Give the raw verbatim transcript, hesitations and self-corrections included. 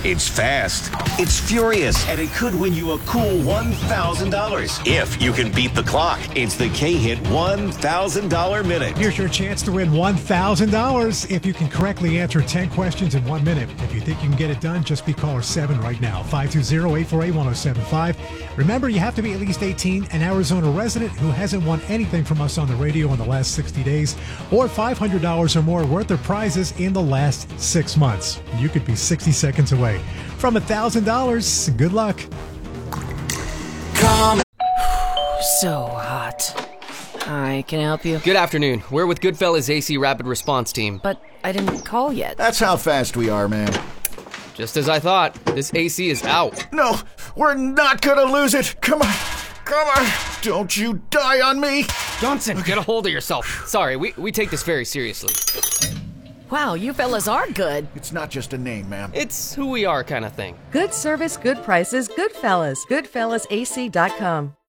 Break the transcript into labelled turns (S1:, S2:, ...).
S1: It's fast, it's furious, and it could win you a cool one thousand dollars. If you can beat the clock, it's the K-Hit one thousand dollars Minute.
S2: Here's your chance to win one thousand dollars if you can correctly answer ten questions in one minute. If you think you can get it done, just be caller seven right now, five two zero, eight four eight, one zero seven five. Remember, you have to be at least eighteen, an Arizona resident who hasn't won anything from us on the radio in the last sixty days, or five hundred dollars or more worth of prizes in the last six months. You could be sixty seconds away from one thousand dollars. Good luck.
S3: Come. So hot. Hi, can I help you?
S4: Good afternoon. We're with Goodfellas A C Rapid Response Team.
S3: But I didn't call yet.
S5: That's how fast we are, man.
S4: Just as I thought, this A C is out.
S5: No, we're not gonna lose it. Come on, come on. Don't you die on me.
S4: Johnson, get a hold of yourself. Sorry, we, we take this very seriously.
S3: Wow, you fellas are good.
S5: It's not just a name, ma'am.
S4: It's who we are kind of thing.
S6: Good service, good prices, Goodfellas. Goodfellas A C dot com.